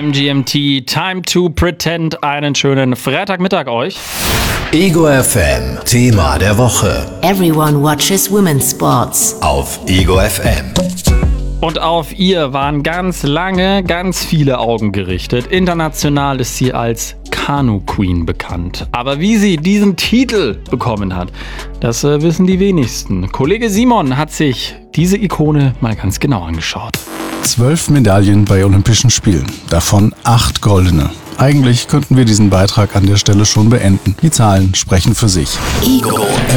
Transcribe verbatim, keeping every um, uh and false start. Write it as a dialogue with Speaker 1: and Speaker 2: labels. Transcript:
Speaker 1: M G M T, Time to Pretend. Einen schönen Freitagmittag euch.
Speaker 2: Ego F M, Thema der Woche.
Speaker 3: Everyone watches women's sports.
Speaker 2: Auf Ego F M.
Speaker 1: Und auf ihr waren ganz lange ganz viele Augen gerichtet. International ist sie als Kanu Queen bekannt. Aber wie sie diesen Titel bekommen hat, das äh, wissen die wenigsten. Kollege Simon hat sich diese Ikone mal ganz genau angeschaut.
Speaker 4: Zwölf Medaillen bei Olympischen Spielen, davon acht goldene. Eigentlich könnten wir diesen Beitrag an der Stelle schon beenden. Die Zahlen sprechen für sich.
Speaker 3: Ego